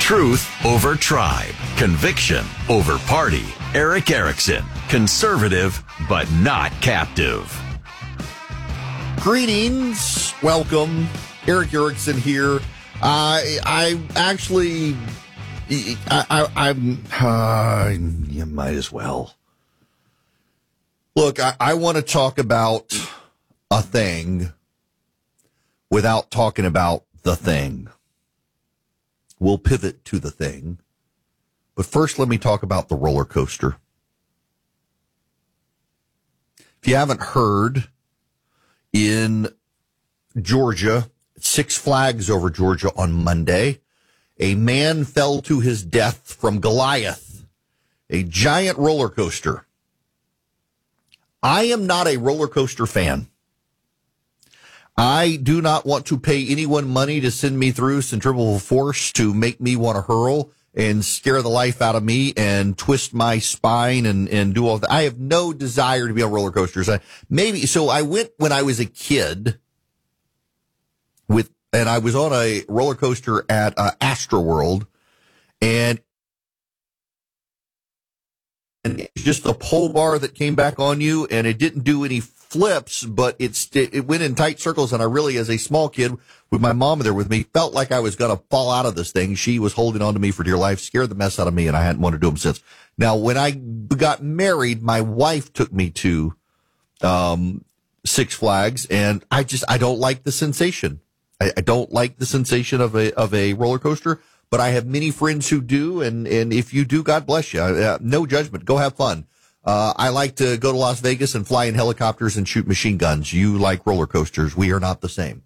Truth over tribe. Conviction over party. Erick Erickson. Conservative, but not captive. Greetings. Welcome. Erick Erickson here. You might as well. Look, I want to talk about a thing without talking about the thing. We'll pivot to the thing. But first, let me talk about the roller coaster. If you haven't heard, in Georgia, Six Flags over Georgia on Monday, a man fell to his death from Goliath, a giant roller coaster. I am not a roller coaster fan. I do not want to pay anyone money to send me through centrifugal force to make me want to hurl and scare the life out of me and twist my spine and do all that. I have no desire to be on roller coasters. I went when I was a kid and I was on a roller coaster at Astroworld, and it's just a pole bar that came back on you, and it didn't do any flips, but it went in tight circles, and I really, as a small kid with my mom there with me, felt like I was going to fall out of this thing. She was holding on to me for dear life, scared the mess out of me, and I hadn't wanted to do them since. Now, when I got married, my wife took me to Six Flags, and I don't like the sensation. I don't like the sensation of a roller coaster, but I have many friends who do, and if you do, God bless you. No judgment. Go have fun. I like to go to Las Vegas and fly in helicopters and shoot machine guns. You like roller coasters. We are not the same.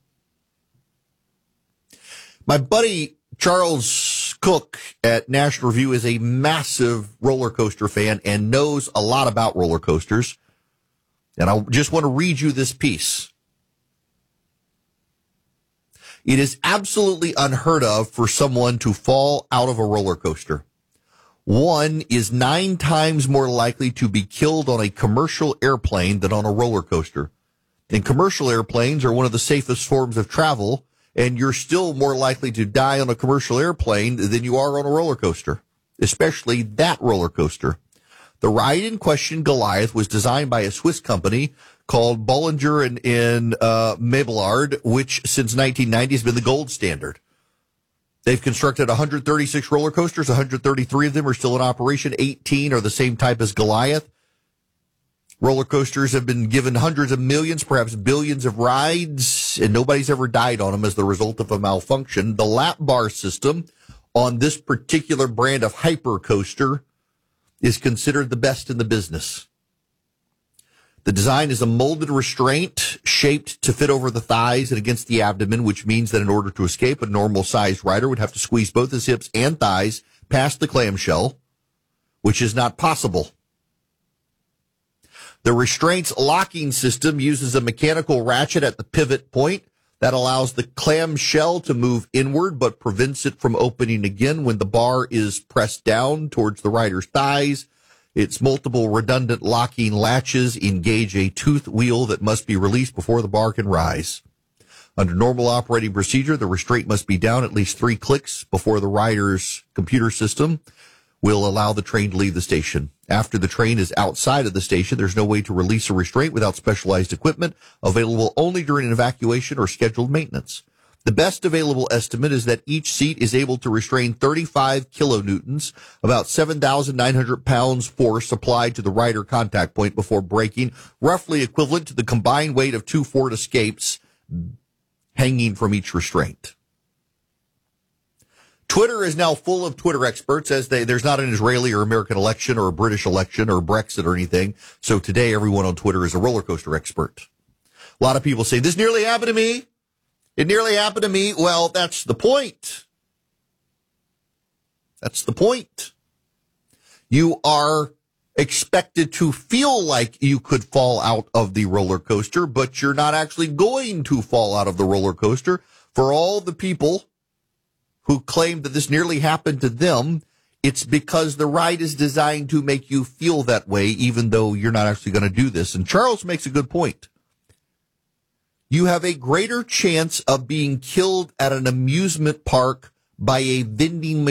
My buddy Charles Cook at National Review is a massive roller coaster fan and knows a lot about roller coasters. And I just want to read you this piece. It is absolutely unheard of for someone to fall out of a roller coaster. One is 9 times more likely to be killed on a commercial airplane than on a roller coaster. And commercial airplanes are one of the safest forms of travel, and you're still more likely to die on a commercial airplane than you are on a roller coaster, especially that roller coaster. The ride in question, Goliath, was designed by a Swiss company called Bollinger and Mabillard, which since 1990 has been the gold standard. They've constructed 136 roller coasters. 133 of them are still in operation. 18 are the same type as Goliath. Roller coasters have been given hundreds of millions, perhaps billions of rides, and nobody's ever died on them as the result of a malfunction. The lap bar system on this particular brand of hyper coaster is considered the best in the business. The design is a molded restraint shaped to fit over the thighs and against the abdomen, which means that in order to escape, a normal-sized rider would have to squeeze both his hips and thighs past the clamshell, which is not possible. The restraint's locking system uses a mechanical ratchet at the pivot point that allows the clamshell to move inward but prevents it from opening again when the bar is pressed down towards the rider's thighs. Its multiple redundant locking latches engage a tooth wheel that must be released before the bar can rise. Under normal operating procedure, the restraint must be down at least 3 clicks before the rider's computer system will allow the train to leave the station. After the train is outside of the station, there's no way to release a restraint without specialized equipment available only during an evacuation or scheduled maintenance. The best available estimate is that each seat is able to restrain 35 kilonewtons, about 7,900 pounds force applied to the rider contact point before braking, roughly equivalent to the combined weight of 2 Ford Escapes hanging from each restraint. Twitter is now full of Twitter experts, as there's not an Israeli or American election or a British election or Brexit or anything. So today everyone on Twitter is a roller coaster expert. A lot of people say, this nearly happened to me. It nearly happened to me. Well, that's the point. That's the point. You are expected to feel like you could fall out of the roller coaster, but you're not actually going to fall out of the roller coaster. For all the people who claim that this nearly happened to them, it's because the ride is designed to make you feel that way, even though you're not actually going to do this. And Charles makes a good point. You have a greater chance of being killed at an amusement park by a vending machine